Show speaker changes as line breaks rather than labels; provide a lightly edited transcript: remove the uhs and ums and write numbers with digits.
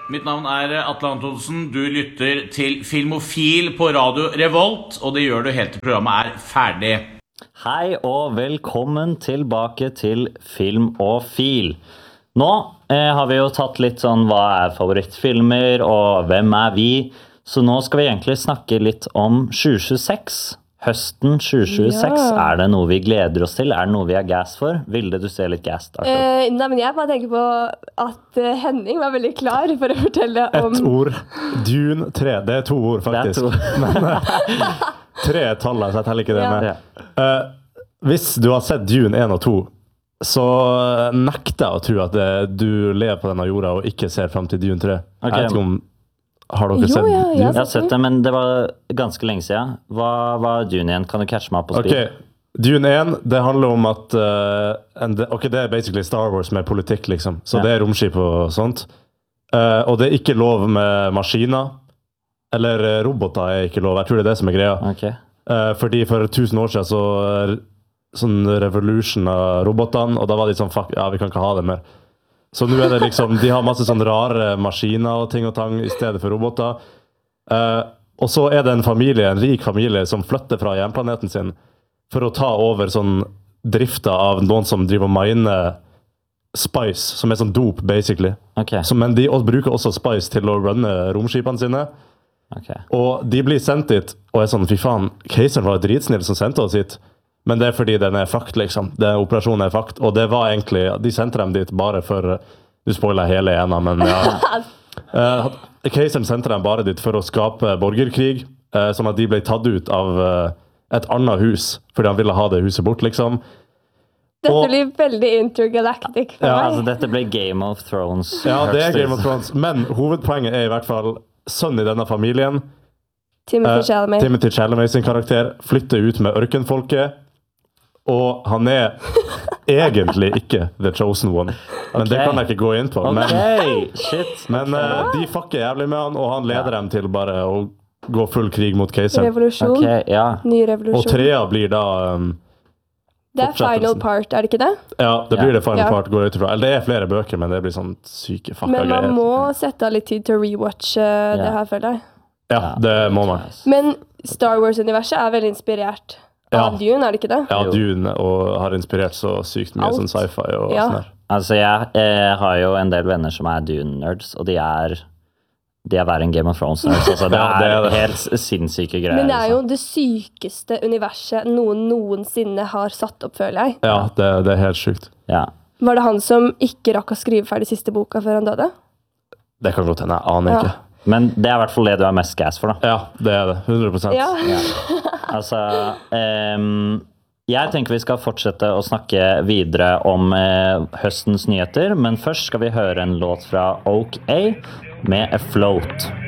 Mitt navn Atle Antonsen. Du lytter til Filmofil på Radio Revolt, og det gjør du helt til programmet ferdig.
Hei og velkommen tilbake til Film og Fil. Nå har vi jo tatt litt sånn hva favorittfilmer og hvem vi, så nå skal vi egentlig snakke litt om 2026. Høsten 2026, det noe vi gleder oss til? Det noe vi gas for? Vilde, du ser litt gassed.
Nei, men jeg bare tenker på at Henning var veldig klar for å fortelle om...
Et ord. Dune 3. Det 2 ord, faktisk. Det 2. Men 3 tallet, så jeg teller ikke det med. Hvis du har sett Dune 1 og 2, så nekter jeg å tro at du lever på denne jorda og ikke ser frem til Dune 3.
Okay.
Jeg vet ikke om... Har dere sett Dune?
Jeg har sett det, men det var ganske lenge siden. Hva var Dune igjen? Kan du catche meg opp på speed?
Ok, Dune 1, det handler om at det basically Star Wars med politikk, liksom. Så det romskip og sånt. Og det ikke lov med maskiner. Eller roboter ikke lov. Jeg tror det det som greia.
Okay.
Fordi for 1000 år siden så sånn revolution av robotene, og da var de sånn, fuck, ja, vi kan ikke ha det mer. Så nå det liksom, de har masse sånn rare maskiner og ting og tang i stedet for roboter. Og så det en familie, en rik familie, som flytter fra hjemplaneten sin for å ta over sånn drifta av noen som driver og miner spice, som sånn dop, basically.
Okay.
Men de bruker også spice til å runne romskipene sine.
Okay.
Og de blir sendt dit, og sånn, fy faen, keiseren var dritsnill som sendte oss hit. Men det fordi den fakt, liksom. Den operasjonen fakt. Og det var egentlig, de sendte dem dit bare for, du spoiler hele ena, men ja. Keiseren sendte dem bare dit for å skape borgerkrig, sånn at de ble tatt ut av et annet hus, fordi han ville ha det huset bort, liksom.
Dette blir veldig intergalactic for meg.
Altså, dette blir Game of Thrones.
Ja, det Game of Thrones. Men hovedpoenget i hvert fall, sønnen i denne familien,
Timothy
Chalamet sin karakter, flytter ut med ørkenfolket, og han egentlig ikke The Chosen One. Men det kan jeg ikke gå inn på. Men de fucker jævlig med han, og han leder dem til bare å gå full krig mot keiseren.
Revolusjon. Ny revolusjon.
Og 3 blir da
det final part, det ikke det?
Ja, det blir det final part, går ut ifra. Eller det flere bøker, men det blir sånn syke fucka greier.
Men man må sette av litt tid til å rewatche det her, føler jeg.
Ja, det må man.
Men Star Wars-universet veldig inspirert av Dune, det ikke det?
Ja, Dune, og har inspirert så sykt mye sånn sci-fi og sånn her.
Altså, jeg har jo en del venner som Dune-nerds, og de verre enn Game of Thrones-nerds. Altså, det helt sinnssyke greier.
Men det jo det sykeste universet noen noensinne har satt opp, føler jeg.
Ja, det helt sykt.
Ja.
Var det han som ikke rakk å skrive ferdig siste boka før han døde?
Det kan godt hende, jeg aner ikke.
Men det I hvert fall det du mest gas for, da.
Ja, det det. 100%.
Ja.
Altså, jeg tenker vi skal fortsette å snakke videre om høstens nyheter, men først skal vi høre en låt fra Oak A med Afloat.